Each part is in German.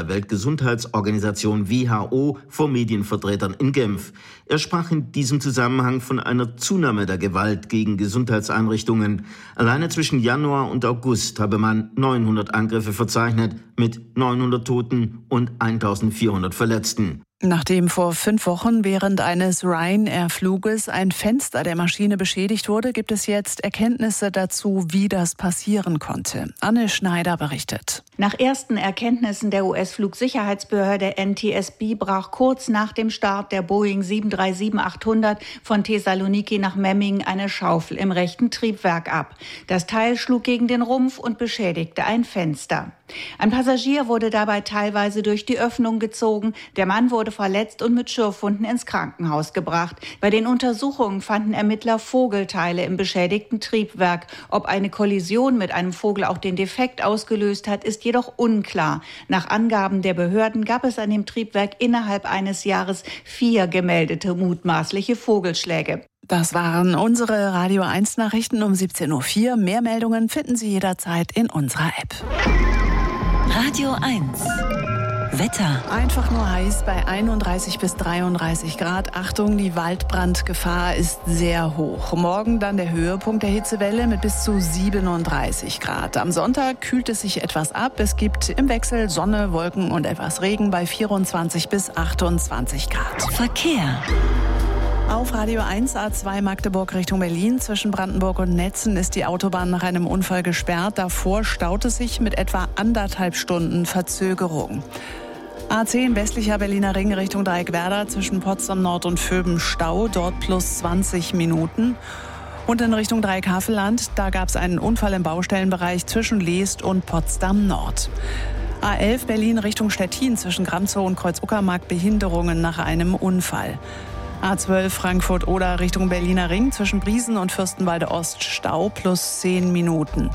der Weltgesundheitsorganisation WHO vor Medienvertretern in Genf. Er sprach in diesem Zusammenhang von einer Zunahme der Gewalt gegen Gesundheitseinrichtungen. Alleine zwischen Januar und August habe man 900 Angriffe verzeichnet mit 900 Toten und 1400 Verletzten. Nachdem vor 5 Wochen während eines Ryanair-Fluges ein Fenster der Maschine beschädigt wurde, gibt es jetzt Erkenntnisse dazu, wie das passieren konnte. Anne Schneider berichtet. Nach ersten Erkenntnissen der US-Flugsicherheitsbehörde NTSB brach kurz nach dem Start der Boeing 737-800 von Thessaloniki nach Memmingen eine Schaufel im rechten Triebwerk ab. Das Teil schlug gegen den Rumpf und beschädigte ein Fenster. Ein Passagier wurde dabei teilweise durch die Öffnung gezogen. Der Mann wurde verletzt und mit Schürfwunden ins Krankenhaus gebracht. Bei den Untersuchungen fanden Ermittler Vogelteile im beschädigten Triebwerk. Ob eine Kollision mit einem Vogel auch den Defekt ausgelöst hat, ist jedoch unklar. Nach Angaben der Behörden gab es an dem Triebwerk innerhalb eines Jahres 4 gemeldete mutmaßliche Vogelschläge. Das waren unsere Radio 1 Nachrichten um 17.04 Uhr. Mehr Meldungen finden Sie jederzeit in unserer App. Radio 1. Wetter. Einfach nur heiß bei 31 bis 33 Grad. Achtung, die Waldbrandgefahr ist sehr hoch. Morgen dann der Höhepunkt der Hitzewelle mit bis zu 37 Grad. Am Sonntag kühlt es sich etwas ab. Es gibt im Wechsel Sonne, Wolken und etwas Regen bei 24 bis 28 Grad. Verkehr. Auf Radio 1 A2 Magdeburg Richtung Berlin. Zwischen Brandenburg und Netzen ist die Autobahn nach einem Unfall gesperrt. Davor staut es sich mit etwa 1,5 Stunden Verzögerung. A10 westlicher Berliner Ring Richtung Dreieckwerder zwischen Potsdam Nord und Vöben Stau, dort plus 20 Minuten. Und in Richtung Dreieckhavelland, da gab es einen Unfall im Baustellenbereich zwischen Leest und Potsdam Nord. A11 Berlin Richtung Stettin zwischen Gramzow und Kreuz-Uckermark Behinderungen nach einem Unfall. A12 Frankfurt-Oder Richtung Berliner Ring zwischen Briesen und Fürstenwalde Ost Stau plus 10 Minuten.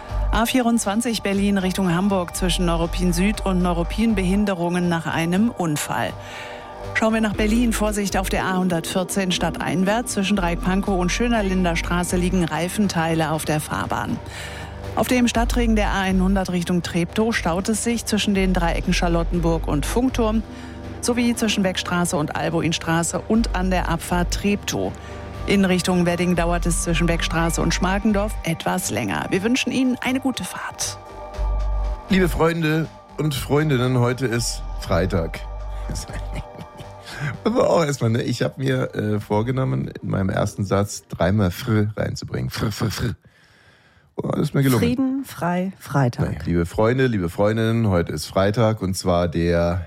A24 Berlin Richtung Hamburg zwischen Neuruppin Süd und Neuruppin Behinderungen nach einem Unfall. Schauen wir nach Berlin. Vorsicht auf der A114 stadteinwärts. Zwischen Dreieck-Pankow und Schönerlinder Straße liegen Reifenteile auf der Fahrbahn. Auf dem Stadtring der A100 Richtung Treptow staut es sich zwischen den Dreiecken Charlottenburg und Funkturm sowie zwischen Beckstraße und Alboinstraße und an der Abfahrt Treptow. In Richtung Wedding dauert es zwischen Beckstraße und Schmarkendorf etwas länger. Wir wünschen Ihnen eine gute Fahrt. Liebe Freunde und Freundinnen, heute ist Freitag. Aber auch erstmal, ne? Ich habe mir vorgenommen, in meinem ersten Satz 3-mal Fr reinzubringen. Fr. Oh, das ist mir gelungen. Frieden, frei, Freitag. Nee, liebe Freunde, liebe Freundinnen, heute ist Freitag und zwar der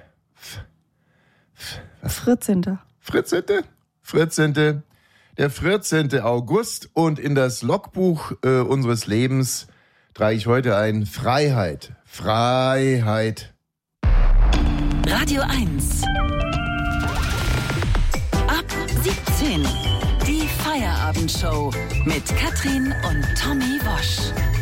14. 14. Der 14. August und in das Logbuch unseres Lebens trage ich heute ein Freiheit. Freiheit. Radio 1. Ab 17. Die Feierabendshow mit Katrin und Tommy Wosch.